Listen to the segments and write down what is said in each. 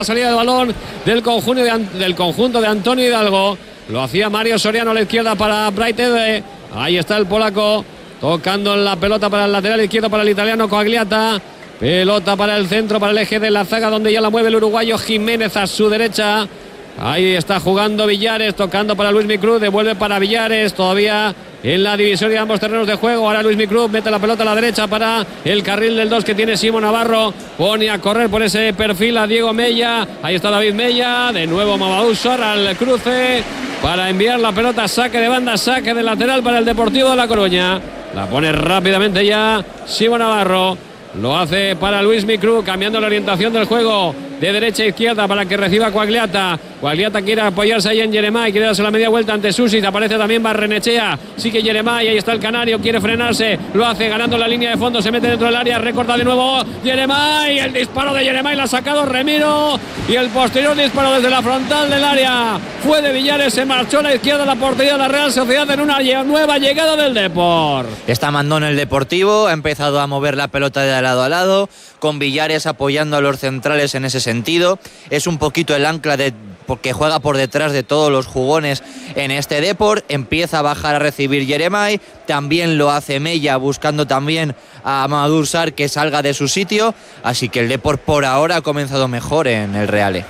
Salida de balón del conjunto de Antonio Hidalgo. Lo hacía Mario Soriano a la izquierda para Braithwaite. Ahí está el polaco tocando la pelota para el lateral izquierdo para el italiano Coagliata. Pelota para el centro, para el eje de la zaga, donde ya la mueve el uruguayo Jiménez a su derecha. Ahí está jugando Villares, tocando para Luis Micruz, devuelve para Villares, todavía en la divisoria de ambos terrenos de juego. Ahora Luis Micruz mete la pelota a la derecha para el carril del 2 que tiene Simo Navarro. Pone a correr por ese perfil a Diego Mella. Ahí está David Mella, de nuevo Mamadou Sor al cruce para enviar la pelota, saque de banda, saque de lateral para el Deportivo de La Coruña. La pone rápidamente ya Simo Navarro. Lo hace para Luis Micruz, cambiando la orientación del juego de derecha a izquierda para que reciba Coagliata. Coagliata quiere apoyarse ahí en Yeremay, quiere darse la media vuelta ante Susic. Aparece también Barrenechea, sigue Yeremay, ahí está el canario, quiere frenarse, lo hace ganando la línea de fondo, se mete dentro del área, recorta de nuevo Yeremay, el disparo de Yeremay lo ha sacado Remiro y el posterior disparo desde la frontal del área fue de Villares, se marchó a la izquierda de la portería de la Real Sociedad en una nueva llegada del Depor. Está mandón el Deportivo, ha empezado a mover la pelota de lado a lado, con Villares apoyando a los centrales en ese sentido. Es un poquito el ancla porque juega por detrás de todos los jugones en este Depor. Empieza a bajar a recibir Yeremay, también lo hace Mella, buscando también a Mamadou Sar que salga de su sitio. Así que el Depor por ahora ha comenzado mejor en el Reale.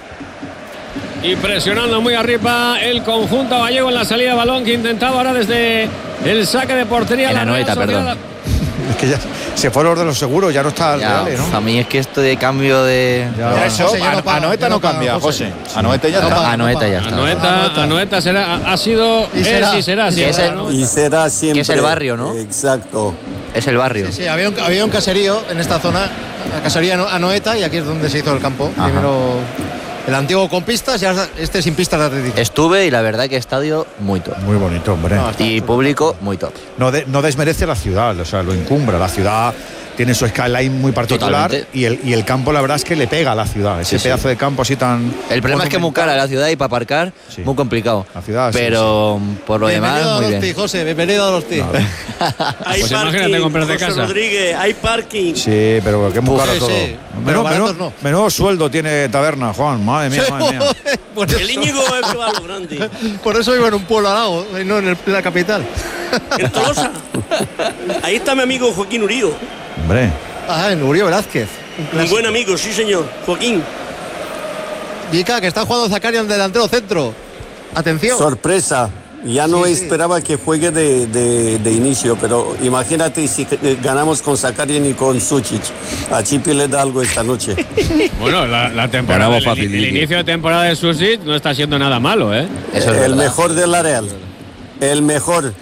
Y presionando muy arriba el conjunto gallego en la salida de balón que intentaba ahora desde el saque de portería. En la Anoeta, perdón. Es que ya se fue el orden de los seguros, ya no está el Reale, ¿no? A mí es que esto de cambio de... Anoeta no cambia, José. Anoeta ya está. Anoeta ya está. Anoeta será, ha sido, y será siempre, ¿no? Y será siempre. Que es el barrio, ¿no? Exacto. Es el barrio. Sí, había un caserío en esta zona, la casería Anoeta, y aquí es donde se hizo el campo. Ajá. Primero el antiguo con pistas y ahora este sin pistas de atletismo. Estuve y la verdad que estadio muy top. Muy bonito, hombre. Y público muy top. No desmerece la ciudad, o sea, lo encumbra. La ciudad tiene su skyline muy particular y el campo, la verdad es que le pega a la ciudad. Ese pedazo de campo así tan... El problema es que es muy cara la ciudad y para aparcar, muy complicado. La ciudad, pero por lo demás, muy bien. José, bienvenido a los tíos. Pues imagínate comprarte casa. Rodríguez, hay parking. Sí, pero que es muy caro todo. Sí. Pero baratos no. Menudo sueldo tiene Taberna, Juan. Madre mía, madre mía. El Íñigo es que va a lo grande. Por eso vivo en un pueblo al lado, y no en la capital. En Tolosa. Ahí está mi amigo Joaquín Urío. Hombre. En Urío Velázquez. Un buen amigo, sí señor. Joaquín. Vica, que está jugando Zacarian delantero centro. Atención. Sorpresa. Ya no esperaba que juegue de inicio, pero imagínate si ganamos con Zakarian y con Susic. A Chipi le da algo esta noche. Bueno, la temporada, el inicio de temporada de Susic no está siendo nada malo, ¿eh? Eso es el mejor de la Real. El mejor.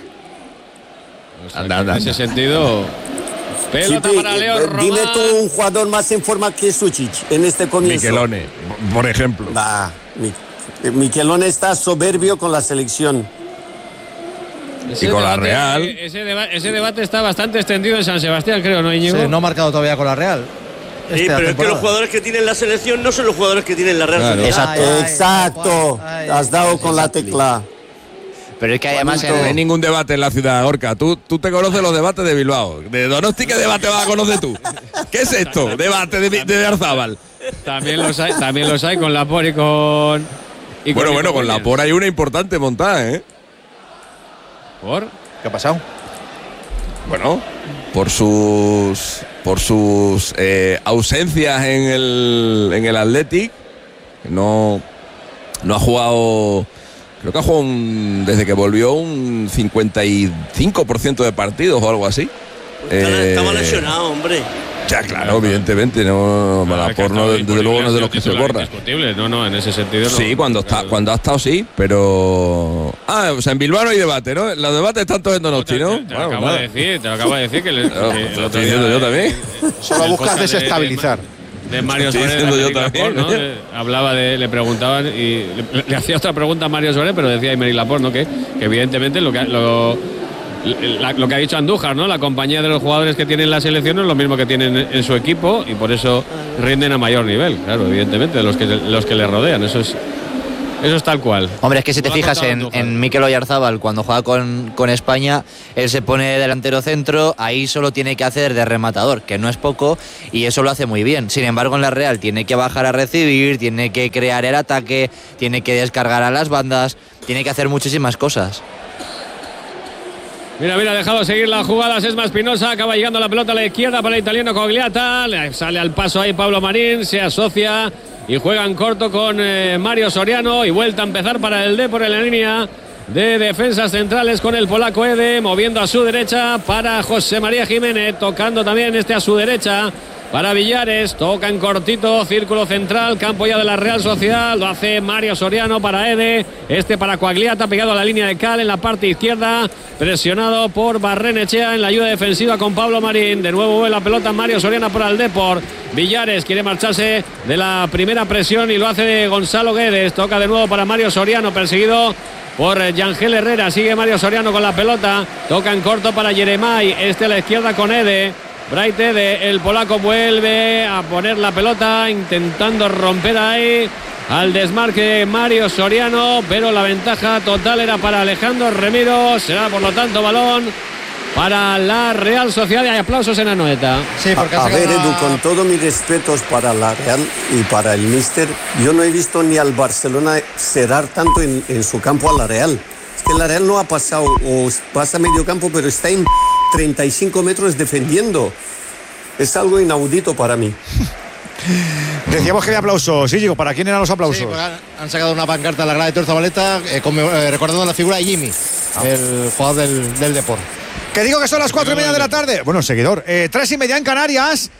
O sea, en ese sentido... Pelota Chipi, para Leo Román. dime tú un jugador más en forma que Susic en este comienzo. Michelone, por ejemplo. Michelone está soberbio con la selección. Y con la Real. Ese debate está bastante extendido en San Sebastián, creo, ¿no, Íñigo? Sí, no ha marcado todavía con la Real. Sí, pero es que los jugadores que tienen la selección no son los jugadores que tienen la Real. Claro. Exacto. Has dado con la tecla. Pero es que además No hay ningún debate en la ciudad, Orca. Tú te conoces los debates de Bilbao. De Donosti, ¿qué debate vas a conocer tú? ¿Qué es esto? Debate de Arzábal. También los hay con Lapor y con... Bueno, con Lapor hay una importante montada, ¿eh? ¿Por? ¿Qué ha pasado? Bueno, por sus ausencias en el Athletic. No ha jugado... Creo que ha jugado desde que volvió un 55% de partidos o algo así. Estaba lesionado, hombre. Ya, claro, evidentemente. No, Lapor no, desde luego no es de los que se borra. No, en ese sentido no. Sí, cuando ha estado sí, pero... o sea, en Bilbao no hay debate, ¿no? Los debates están todos en Donosti, ¿no? Te lo acabo de decir que lo estoy diciendo yo también. Solo buscas desestabilizar. De Mario Suárez, ¿no? Hablaba le preguntaban y le hacía otra pregunta a Mario Suárez, pero decía Aymeric Laporte, ¿no? Que evidentemente lo que ha dicho Andújar, ¿no? La compañía de los jugadores que tienen la selección no es lo mismo que tienen en su equipo y por eso rinden a mayor nivel, claro, evidentemente, los que le rodean. Eso es Eso es tal cual. Hombre, es que si te fijas en Mikel Oyarzabal, cuando juega con España, él se pone delantero centro, ahí solo tiene que hacer de rematador, que no es poco, y eso lo hace muy bien. Sin embargo, en la Real tiene que bajar a recibir, tiene que crear el ataque, tiene que descargar a las bandas, tiene que hacer muchísimas cosas. Mira, ha dejado seguir las jugadas Esma Espinosa, acaba llegando la pelota a la izquierda para el italiano Cogliata, le sale al paso ahí Pablo Marín, se asocia y juega en corto con Mario Soriano y vuelta a empezar para el Depor en la línea de defensas centrales con el polaco Ede, moviendo a su derecha para José María Jiménez, tocando también a su derecha para Villares, toca en cortito, círculo central, campo ya de la Real Sociedad, lo hace Mario Soriano para Ede, para Coagliata, pegado a la línea de Cal en la parte izquierda, presionado por Barrenechea en la ayuda defensiva con Pablo Marín, de nuevo vuelve la pelota Mario Soriano para el Depor, Villares quiere marcharse de la primera presión y lo hace Gonzalo Guedes, toca de nuevo para Mario Soriano, perseguido por Yangel Herrera, sigue Mario Soriano con la pelota, toca en corto para Yeremay, a la izquierda con Ede, Braite, el polaco vuelve a poner la pelota intentando romper ahí al desmarque Mario Soriano, pero la ventaja total era para Alejandro Remiro, será por lo tanto balón para la Real Sociedad y hay aplausos en Anoeta. Sí, porque a ver, Edu, con todos mis respetos para la Real y para el míster, yo no he visto ni al Barcelona cerrar tanto en su campo a la Real. Es que la Real no ha pasado, o pasa medio campo, pero está en 35 metros defendiendo. Es algo inaudito para mí. Decíamos que había aplausos. Sí, digo, ¿para quién eran los aplausos? Sí, pues han sacado una pancarta a la grada de Torzabaleta recordando la figura de Jimmy, el jugador del Depor. Que digo que son las 4:30 de la tarde. Bueno, seguidor. 3:30 en Canarias.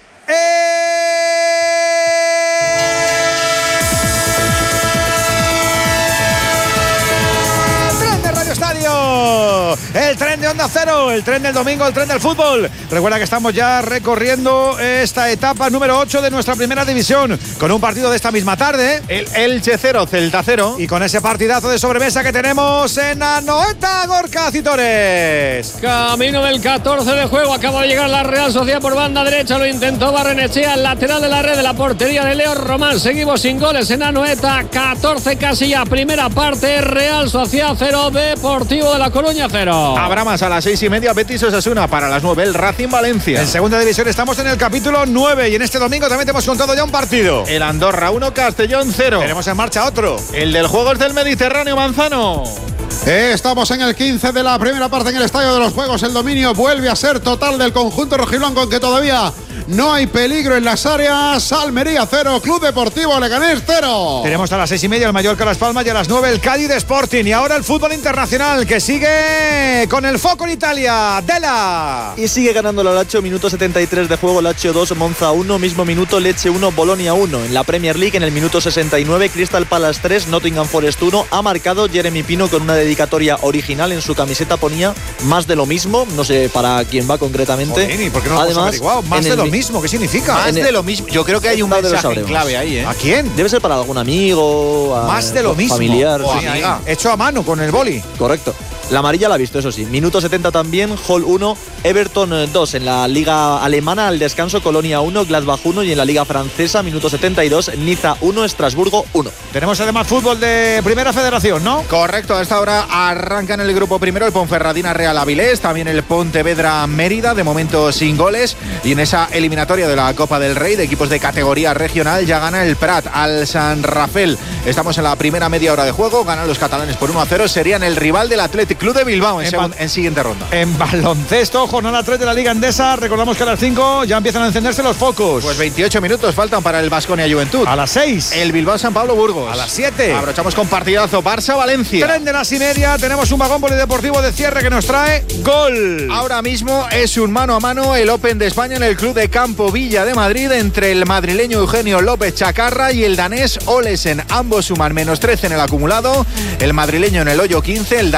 El tren de Onda Cero, el tren del domingo, el tren del fútbol. Recuerda que estamos ya recorriendo esta etapa número 8 de nuestra primera división, con un partido de esta misma tarde, el Elche 0, Celta 0, y con ese partidazo de sobremesa que tenemos en Anoeta, Gorka Citores. Camino del 14 de juego, acaba de llegar la Real Sociedad por banda derecha, lo intentó Barrenechea, el lateral de la red de la portería de Leo Román. Seguimos sin goles en Anoeta, 14 casi ya, primera parte, Real Sociedad 0, Deportivo de La Coruña 0. Habrá más a las 6:30, Betis Osasuna, para las 9 el Racing Valencia. En segunda división estamos en el capítulo 9 y en este domingo también te hemos contado ya un partido. El Andorra 1, Castellón 0. Tenemos en marcha otro. El del Juegos del Mediterráneo, Manzano. Estamos en el 15 de la primera parte en el Estadio de los Juegos. El dominio vuelve a ser total del conjunto rojiblanco, aunque todavía no hay peligro en las áreas. Almería 0, Club Deportivo Leganés 0. Tenemos a las 6:30 el Mallorca Las Palmas y a las 9 el Cádiz Sporting. Y ahora el fútbol internacional que sigue con el foco en Italia. Dela. Y sigue ganando el Lazio, minuto 73 de juego, Lazio 2, Monza 1, mismo minuto Lecce 1, Bolonia 1. En la Premier League, en el minuto 69, Crystal Palace 3, Nottingham Forest 1. Ha marcado Jeremy Pino con una dedicatoria original. En su camiseta ponía más de lo mismo, no sé para quién va concretamente. Joder, ¿y por qué no lo hemos averiguado? Más de lo mismo, ¿qué significa? Más de lo mismo, yo creo que hay un mensaje clave ahí, ¿eh? ¿A quién? Debe ser para algún amigo, más de lo mismo, familiar, sí, hecho a mano con el boli. Correcto. La amarilla la ha visto, eso sí. Minuto 70 también, Hall 1, Everton 2. En la Liga Alemana, al descanso, Colonia 1, Gladbach 1. Y en la Liga Francesa, minuto 72, Niza 1, Estrasburgo 1. Tenemos además fútbol de Primera Federación, ¿no? Correcto, a esta hora arranca en el grupo primero el Ponferradina Real Avilés, también el Pontevedra Mérida, de momento sin goles. Y en esa eliminatoria de la Copa del Rey de equipos de categoría regional ya gana el Prat al San Rafael. Estamos en la primera media hora de juego, ganan los catalanes por 1-0, serían el rival del Athletic Club de Bilbao en siguiente ronda. En baloncesto, jornada 3 de la Liga Endesa, recordamos que a las 5 ya empiezan a encenderse los focos. Pues 28 minutos faltan para el Baskonia Juventud. A las 6 el Bilbao San Pablo Burgos. A las 7 abrochamos con partidazo Barça Valencia. Tren de las y media, tenemos un vagón polideportivo de cierre que nos trae gol. Ahora mismo es un mano a mano el Open de España en el Club de Campo Villa de Madrid entre el madrileño Eugenio López Chacarra y el danés Olesen. Ambos suman -13 en el acumulado, el madrileño en el hoyo 15, el danés en el hoyo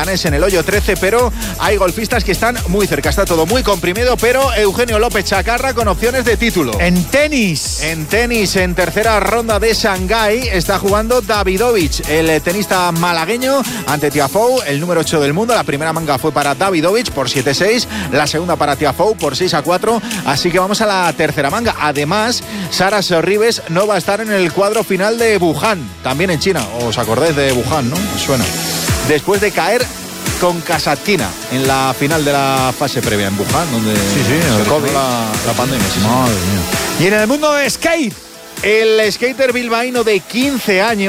hoyo 13, pero hay golfistas que están muy cerca. Está todo muy comprimido, pero Eugenio López Chacarra con opciones de título. En tenis, En tercera ronda de Shanghái, está jugando Davidovich, el tenista malagueño, ante Tiafoe, el número 8 del mundo. La primera manga fue para Davidovich por 7-6, la segunda para Tiafoe por 6-4. Así que vamos a la tercera manga. Además, Sara Sorribes no va a estar en el cuadro final de Wuhan, también en China. ¿Os acordáis de Wuhan, no? ¿Os suena? Después de caer con Kasatkina en la final de la fase previa en Wuhan, donde se COVID, la pandemia. Sí, madre mía. Y en el mundo de skate, el skater bilbaíno de 15 años